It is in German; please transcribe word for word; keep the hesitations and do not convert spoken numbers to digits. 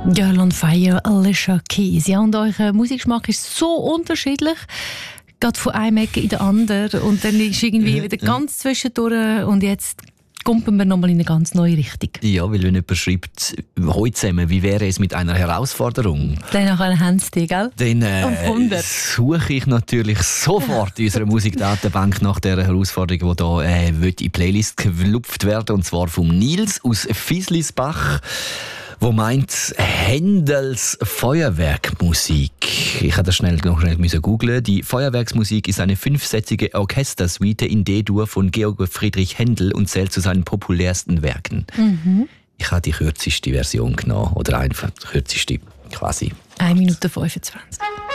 Girl on Fire, Alicia Keys. Ja, und euer Musikgeschmack ist so unterschiedlich. Geht von einem Ecke in der andere und dann ist irgendwie wieder ganz zwischendurch und jetzt kommen wir nochmal in eine ganz neue Richtung. Ja, weil wenn jemand schreibt, heute zusammen, wie wäre es mit einer Herausforderung? Dann haben sie die, gell? Dann äh, suche ich natürlich sofort in unserer Musikdatenbank nach der Herausforderung, die hier äh, in die Playlist gelupft werden, und zwar vom Nils aus Fieslisbach, wo meint Händels Feuerwerkmusik. Ich habe das schnell noch schnell müssen googlen. Die Feuerwerksmusik ist eine fünfsätzige Orchestersuite in D-Dur von Georg Friedrich Händel und zählt zu seinen populärsten Werken. Mhm. Ich habe die kürzeste Version genommen, oder einfach die kürzeste quasi. eine Minute fünfundzwanzig.